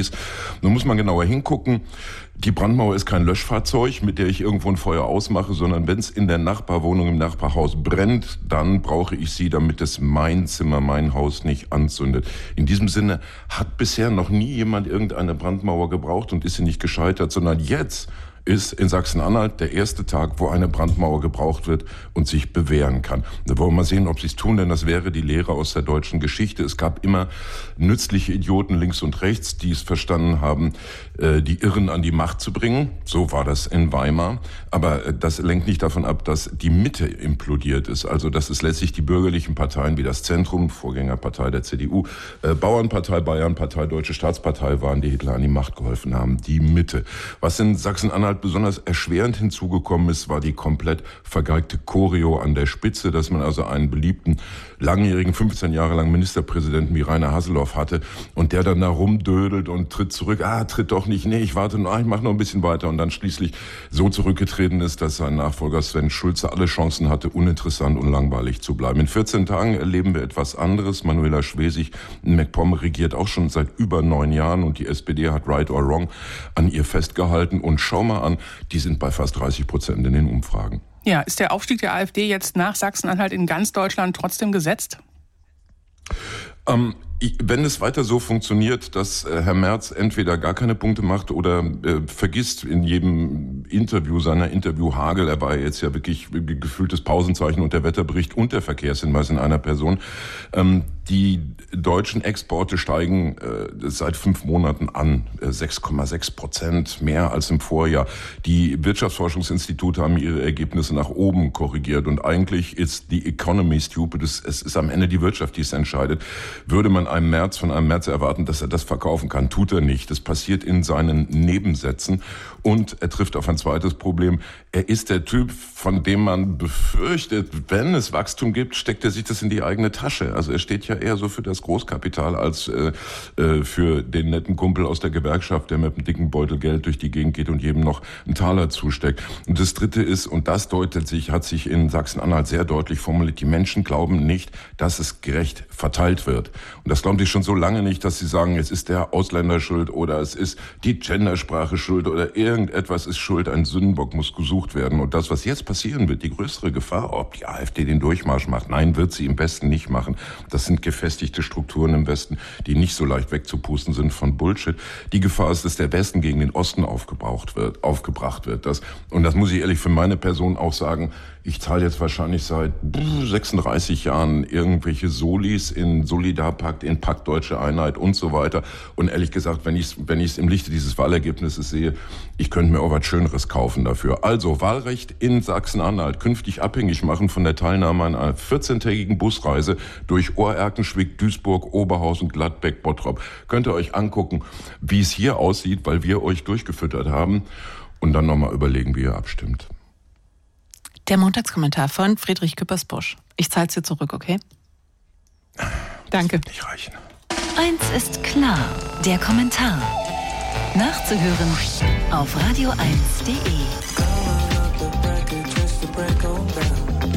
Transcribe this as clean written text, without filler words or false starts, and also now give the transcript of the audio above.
AfDs. Nun muss man genauer hingucken. Die Brandmauer ist kein Löschfahrzeug, mit der ich irgendwo ein Feuer ausmache, sondern wenn es in der Nachbarwohnung, im Nachbarhaus brennt, dann brauche ich sie, damit es mein Zimmer, mein Haus nicht anzündet. In diesem Sinne hat bisher noch nie jemand irgendeine Brandmauer gebraucht und ist sie nicht gescheitert, sondern jetzt ist in Sachsen-Anhalt der erste Tag, wo eine Brandmauer gebraucht wird und sich bewähren kann. Da wollen wir mal sehen, ob sie es tun, denn das wäre die Lehre aus der deutschen Geschichte. Es gab immer nützliche Idioten links und rechts, die es verstanden haben, die Irren an die Macht zu bringen. So war das in Weimar. Aber das lenkt nicht davon ab, dass die Mitte implodiert ist. Also dass es letztlich die bürgerlichen Parteien wie das Zentrum, Vorgängerpartei der CDU, Bauernpartei Bayern, Partei Deutsche Staatspartei waren, die Hitler an die Macht geholfen haben. Die Mitte. Was in Sachsen-Anhalt besonders erschwerend hinzugekommen ist, war die komplett vergeigte Choreo an der Spitze, dass man also einen beliebten, langjährigen, 15 Jahre lang Ministerpräsidenten wie Rainer Haseloff hatte und der dann da rumdödelt und tritt zurück. Tritt doch nicht, nee, ich warte noch, ich mache noch ein bisschen weiter und dann schließlich so zurückgetreten ist, dass sein Nachfolger Sven Schulze alle Chancen hatte, uninteressant und langweilig zu bleiben. In 14 Tagen erleben wir etwas anderes. Manuela Schwesig in MacPom regiert auch schon seit über 9 Jahren und die SPD hat right or wrong an ihr festgehalten und schau mal an, die sind bei fast 30% in den Umfragen. Ja, ist der Aufstieg der AfD jetzt nach Sachsen-Anhalt in ganz Deutschland trotzdem gesetzt? Wenn es weiter so funktioniert, dass Herr Merz entweder gar keine Punkte macht oder vergisst in jedem Interview seiner Interviewhagel, er war jetzt ja wirklich gefühltes Pausenzeichen und der Wetterbericht und der Verkehrshinweis in einer Person, die deutschen Exporte steigen seit 5 Monaten an, 6,6%, mehr als im Vorjahr. Die Wirtschaftsforschungsinstitute haben ihre Ergebnisse nach oben korrigiert und eigentlich ist die Economy stupid, es ist am Ende die Wirtschaft, die es entscheidet. Würde man von einem Merz erwarten, dass er das verkaufen kann, tut er nicht. Das passiert in seinen Nebensätzen und er trifft auf ein zweites Problem. Er ist der Typ, von dem man befürchtet, wenn es Wachstum gibt, steckt er sich das in die eigene Tasche. Also er steht ja eher so für das Großkapital als für den netten Kumpel aus der Gewerkschaft, der mit einem dicken Beutel Geld durch die Gegend geht und jedem noch einen Taler zusteckt. Und das Dritte ist, und das hat sich in Sachsen-Anhalt sehr deutlich formuliert, die Menschen glauben nicht, dass es gerecht verteilt wird. Und das glauben sie schon so lange nicht, dass sie sagen, es ist der Ausländer schuld oder es ist die Gendersprache schuld oder irgendetwas ist schuld, ein Sündenbock muss gesucht werden. Und das, was jetzt passieren wird, die größere Gefahr, ob die AfD den Durchmarsch macht, nein, wird sie im Westen nicht machen. Das sind gefestigte Strukturen im Westen, die nicht so leicht wegzupusten sind von Bullshit. Die Gefahr ist, dass der Westen gegen den Osten aufgebracht wird. Und das muss ich ehrlich für meine Person auch sagen, ich zahle jetzt wahrscheinlich seit 36 Jahren irgendwelche Solis in Solidarpakt, in Pakt Deutsche Einheit und so weiter. Und ehrlich gesagt, wenn ich es im Lichte dieses Wahlergebnisses sehe, ich könnte mir auch was Schöneres kaufen dafür. Also Wahlrecht in Sachsen-Anhalt künftig abhängig machen von der Teilnahme an einer 14-tägigen Busreise durch Ohrerkenschwick, Duisburg, Oberhausen, Gladbeck, Bottrop. Könnt ihr euch angucken, wie es hier aussieht, weil wir euch durchgefüttert haben und dann nochmal überlegen, wie ihr abstimmt. Der Montagskommentar von Friedrich Küppersbusch. Ich zahl's dir zurück, okay? Danke. Das wird nicht reichen. Eins ist klar, der Kommentar. Nachzuhören auf radio1.de.